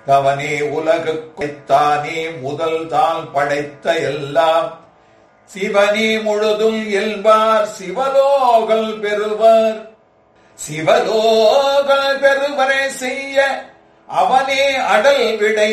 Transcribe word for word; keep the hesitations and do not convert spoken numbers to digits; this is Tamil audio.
கவனே உலகுக் கொய்த்தானே முதல் தாள் படைத்த எல்லாம் சிவனே முழுதும் எல்பார் சிவலோகல் பெறுவர். சிவலோகல் பெறுவரை செய்ய அவனே அடல் விடை